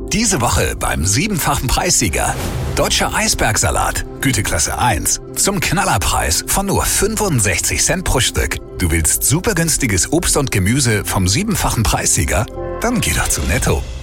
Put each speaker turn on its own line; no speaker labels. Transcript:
Diese Woche beim 7-fachen Preissieger. Deutscher Eisbergsalat, Güteklasse 1, zum Knallerpreis von nur 65 Cent pro Stück. Du willst super günstiges Obst und Gemüse vom 7-fachen Preissieger? Dann geh doch zu Netto.